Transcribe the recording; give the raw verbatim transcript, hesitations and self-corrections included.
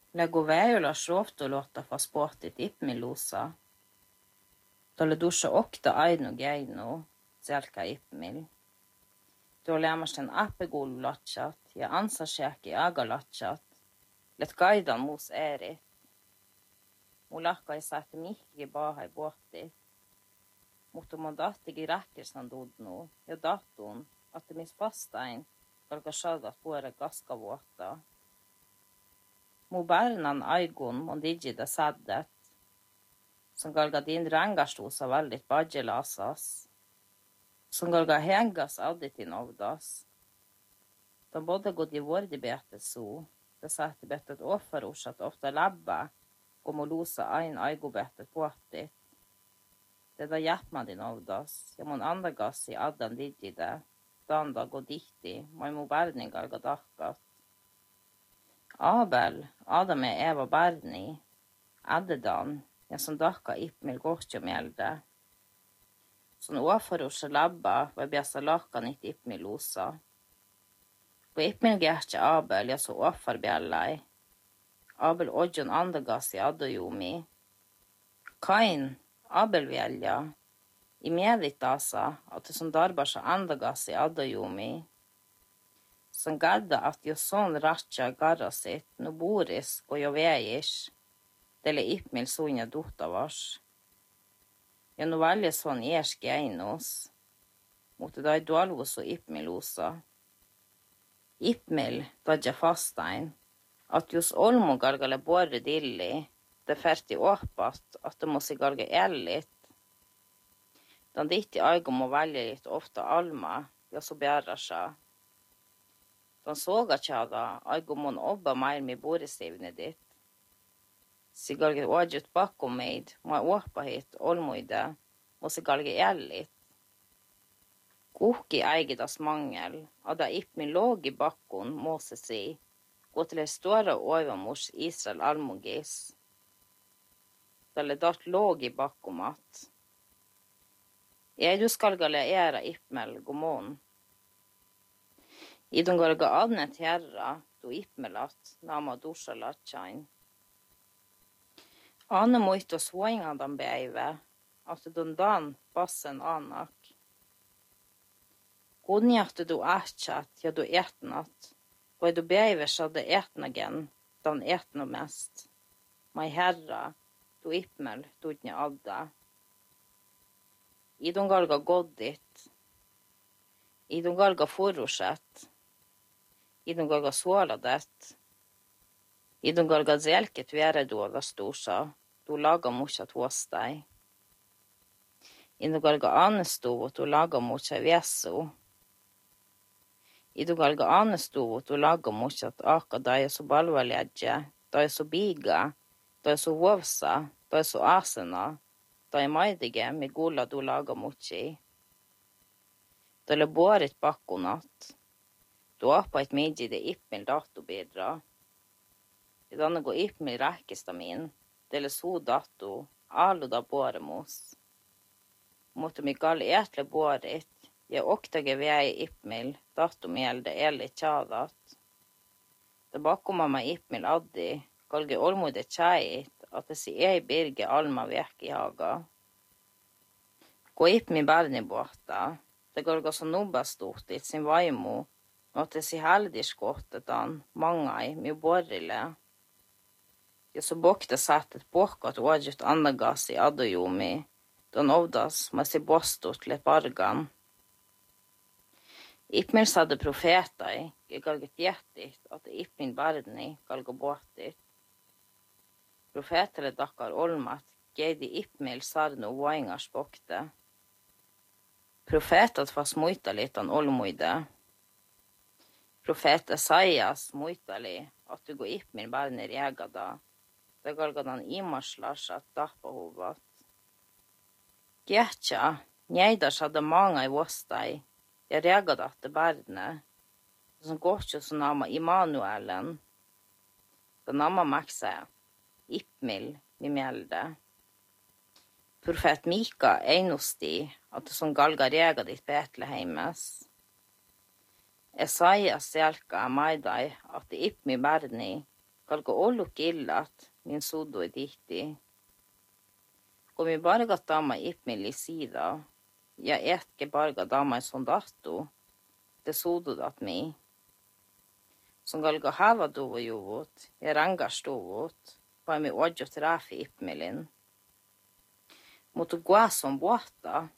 Le govejola srovtolotta fa sportit ipmilusa. Tolle dusha okta ainu geinu, zelka ipmil. Tuolle ammasten appegulu latsat ja ansasjäki aga latsat, let kaidan muus erit. Mulakka ei saati mihki baahai pohti. Mutta mun tahtigi rähkirsan tudnu ja tahtun, että mis vastain kalka saada puore kaskavuotta. Mu bärnan aigun mun digida saddet, som kalka din rangastuusa väldigt badjelasas, som kalka hengas auditin ovdas. De bodde god i vårdibetet så, det satte betet offerusat ofta labba, kom och losa ein aigubetet pohtit. Det da jäppmadin ovdas, ja mun andagas i addan digida, danda gå dihti, mai mu bärningar ga dakkat. Abel, Adam ja Eva bärni, addedan, ja som dakka ipmil gohtjomjelde. Som ofarusha labba, var bjassa lakanit ipmil losa. På ipmil gärtja Abel, ja så ofarbjallai. Abel odjon andagas i addojumi. Kain, Abel velja, i meditasa, att det som darbasa andagas i addojumi. Som gadda att jo son ratja garrasit, no boris og jo veish, dele ipmil sonja dottavars. Ja no velja son erski einos, mot det da dualvos og ipmilosa. Ipmil dadja fastein, at jos olmo gargale borre dilli, det ferti åpat at det måste garga ellit. Den ditt i aigo må velja litt ofta alma, ja så bjärra seg. Den såga tjada, aigo må obba meir med borestivne ditt. Sigarga ådjut bakom meid, må åpa hit olmoide, må sigarga ellit. Koki eigidas mangel, ada ipmi låg i bakkon, må se si, gå til ei stora overmors Israel almogis. Dalle dart låg i bakkomat. Jeg du skal gale era ipmel gomon. I dun garga adnet herra, du ipmelat, nama dusha latjain. Ane moito svoingadan beive, at dun dan bassen anak. Gunjate du ætjat, ja du etnat, og du beive sjade etnagen, dan etno mest. Mai herra, du ipmel, dudnja adda. I dun galga goddit. I dun galga forrosett. I dun galga svåladet. I dun galga zelket vere duoga storsa, du laga mushat hostai. I dun galga anestovot, du laga mushat viesu. I dun galga anestovot, du laga mushat aka daja so balvaledje, daja so biga, daja so hovsa, daja so asena, da er meidige med gola du laga mochi. Da le boret bakkonat. Du apa et midje det ipmil dato bidra. I denne gå ipmil räkesta min, det le so dato, alu da boremos. Måtte mi gal etle boret, jeg oktage vei ipmil, dato melde eli tjadat. Da bakkoma ma ipmil addi, galge olmode tjait, at det sier ei birge alma vek i haga. Gå ip mi barni båta, det går gå så nubba stort i sin vaimo, og at det sier heldig skottet han, mangai, mi borrile. Jeg så bokte settet båkat ådjut andagas i adojomi, don ovdas ma si bostot le bargan. Ipmil sadde profetai, jeg galget jettit, at ipmin barni galgo båtit. Profetele dakkar olmat, geidi ipmil sarno vaingars bokte. Profetat var smuita litan olmoide. Profet Esaias smuita li, at du går ipmil barni regada, det galgadan imarslas at dappa hovat. Getja, njeidas hadde manga i vostai, jeg regada at det barne, som gått som nama Immanuelen. Da nama maksa Ipmil mi mjelde. Profet Mika einosti at det som galga rega ditt Betleheimes. Esaias selka maidai at det Ipmi barni Kalko olluk illat, niin suudui tihti. Kun mi barga tamma ipmili sida, ja etke barga damai son tahtu, te suududat mi. Som kalko hava duvo juvut, ja rangas duvut, vai mi odjot rafi ipmilin. Mutta guas on vuotta,